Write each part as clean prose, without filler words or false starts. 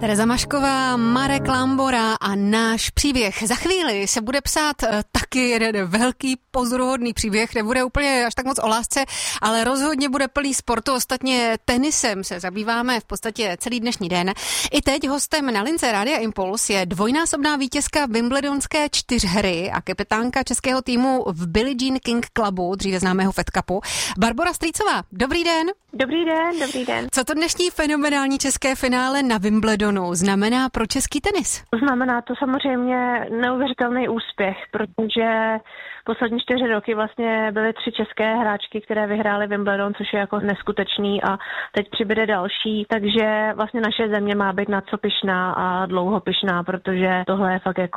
Tereza Mašková, Marek Lambora a náš příběh. Za chvíli se bude psát taky jeden velký pozoruhodný příběh. Nebude úplně až tak moc o lásce, ale rozhodně bude plný sportu. Ostatně tenisem se zabýváme v podstatě celý dnešní den. I teď hostem na lince Rádia Impuls je dvojnásobná vítězka Wimbledonské čtyřhry a kapitánka českého týmu v Billie Jean King Clubu, dříve známého Fed Cupu, Barbora Strýcová. Dobrý den. Dobrý den, dobrý den. Co to dnešní fenomenální české finále na Wimbledonu znamená pro český tenis? Znamená to samozřejmě neuvěřitelný úspěch, protože poslední 4 roky vlastně byly 3 české hráčky, které vyhrály Wimbledon, což je jako neskutečný a teď přibude další, takže vlastně naše země má být na co pyšná a dlouho pyšná, protože tohle je fakt jako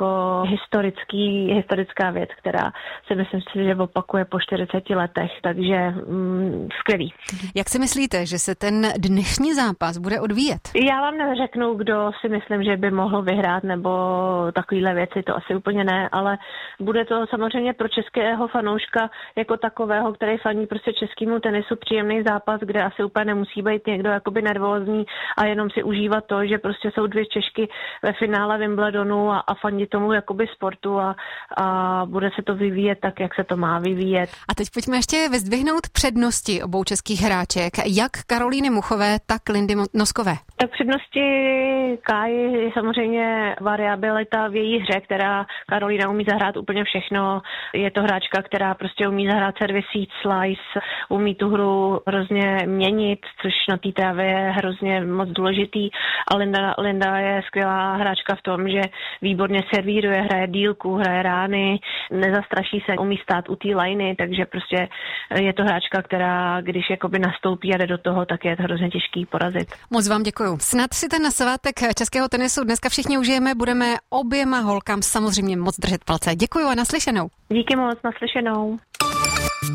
historická věc, která si myslím, že opakuje po 40 letech, takže skvělý. Jak si myslíte, že se ten dnešní zápas bude odvíjet? Já vám neřeknu, kdo si myslím, že by mohl vyhrát, nebo takovýhle věci, to asi úplně ne, ale bude to samozřejmě pro českého fanouška jako takového, který faní prostě českému tenisu, příjemný zápas, kde asi úplně nemusí být někdo jakoby nervózní a jenom si užívat to, že prostě jsou 2 Češky ve finále Wimbledonu a fandí tomu jakoby sportu a bude se to vyvíjet tak, jak se to má vyvíjet. A teď pojďme ještě vyzdvihnout přednosti obou českých hráček, jak Karolíny Muchové, tak Lindy Noskové. Tak přednosti Káji je samozřejmě variabilita v její hře, která Karolína umí zahrát úplně všechno. Je to hráčka, která prostě umí zahrát servis, slice, umí tu hru hrozně měnit, což na té trávě je hrozně moc důležitý. A Linda je skvělá hráčka v tom, že výborně servíruje, hraje dílku, hraje rány, nezastraší se, umí stát u té liney, takže prostě je to hráčka, která když jakoby nastoupí a jde do toho, tak je to hrozně těžký porazit. Moc vám děkuju. Snad si ten svátek českého tenisu dneska všichni užijeme, budeme oběma holkám samozřejmě moc držet palce. Děkuju a naslyšenou. Díky moc, naslyšenou.